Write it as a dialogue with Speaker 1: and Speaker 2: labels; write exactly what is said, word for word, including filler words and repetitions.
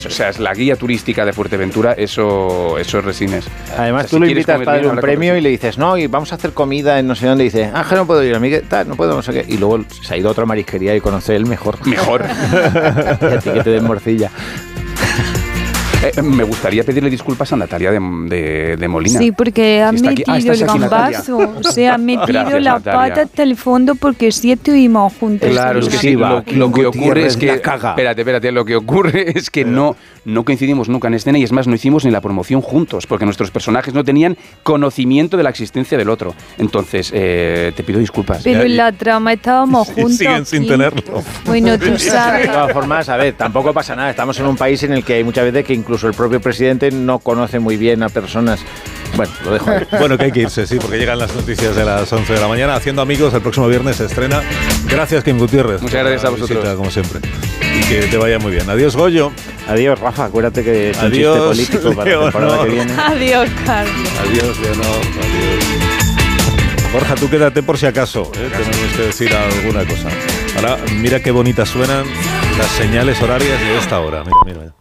Speaker 1: O sea, es la guía turística de Fuerteventura, eso, eso es Resines.
Speaker 2: Además,
Speaker 1: o sea,
Speaker 2: tú
Speaker 1: si
Speaker 2: lo
Speaker 1: quieres
Speaker 2: invitas
Speaker 1: comer
Speaker 2: para darle
Speaker 1: bien,
Speaker 2: un
Speaker 1: habla con
Speaker 2: premio y
Speaker 1: Resines.
Speaker 2: le dices, no, y vamos a hacer comida en no sé dónde. Y dice, Ángel, no puedo ir, a mí que tal, no puedo, no sé qué. Y luego se ha ido a otra marisquería y conoce él mejor.
Speaker 1: Mejor.
Speaker 2: Y a ti que te den morcilla.
Speaker 1: Eh, me gustaría pedirle disculpas a Natalia de, de, de Molina.
Speaker 3: Sí, porque ha
Speaker 1: Sí, está aquí.
Speaker 3: metido
Speaker 1: Ah, estás
Speaker 3: el
Speaker 1: aquí, Natalia.
Speaker 3: gambazo, se ha metido
Speaker 1: Gracias,
Speaker 3: la
Speaker 1: Natalia.
Speaker 3: pata hasta el fondo porque sí estuvimos juntos.
Speaker 1: Claro, es que sí, lo, lo que ocurre es que... Espérate, espérate, lo que ocurre es que no, no coincidimos nunca en escena y es más, no hicimos ni la promoción juntos, porque nuestros personajes no tenían conocimiento de la existencia del otro. Entonces, eh, te pido disculpas.
Speaker 3: Pero en la trama estábamos juntos.
Speaker 4: Siguen
Speaker 3: aquí.
Speaker 4: sin tenerlo.
Speaker 3: Bueno, tú sabes.
Speaker 2: De todas formas, a ver, tampoco pasa nada. Estamos en un país en el que hay muchas veces que incluso el propio presidente no conoce muy bien a personas. Bueno, lo dejo ahí.
Speaker 4: Bueno, que hay que irse, sí, porque llegan las noticias de las once de la mañana. Haciendo Amigos, el próximo viernes se estrena. Gracias, Kim Gutiérrez.
Speaker 1: Muchas gracias a
Speaker 4: por la
Speaker 1: vosotros.
Speaker 4: visita, como siempre. Y que te vaya muy bien. Adiós, Goyo.
Speaker 2: Adiós, Rafa. Acuérdate que es un
Speaker 4: Adiós,
Speaker 2: chiste político para la temporada
Speaker 4: Leonor.
Speaker 2: que viene.
Speaker 3: Adiós, Carlos.
Speaker 4: Adiós, Leonor. Adiós. Borja, tú quédate por si acaso. ¿eh? Tenemos que decir alguna cosa. Ahora, mira qué bonitas suenan las señales horarias de esta hora. Mira, mira.